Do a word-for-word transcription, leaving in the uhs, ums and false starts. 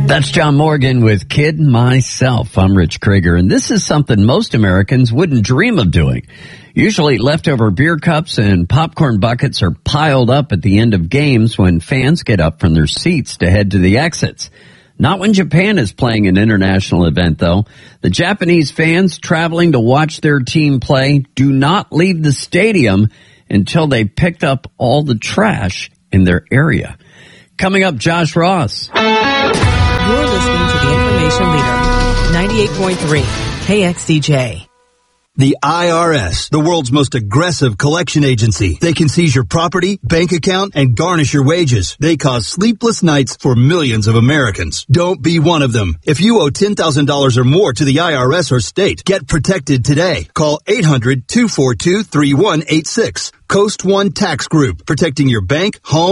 That's John Morgan with Kid Myself. I'm Rich Krieger, and this is something most Americans wouldn't dream of doing. Usually leftover beer cups and popcorn buckets are piled up at the end of games when fans get up from their seats to head to the exits. Not when Japan is playing an international event, though. The Japanese fans traveling to watch their team play do not leave the stadium until they picked up all the trash in their area. Coming up, Josh Ross. You're listening to the Information Leader, ninety-eight point three K X D J. The I R S, the world's most aggressive collection agency. They can seize your property, bank account, and garnish your wages. They cause sleepless nights for millions of Americans. Don't be one of them. If you owe ten thousand dollars or more to the I R S or state, get protected today. Call eight hundred, two four two, three one eight six. Coast One Tax Group, protecting your bank, home,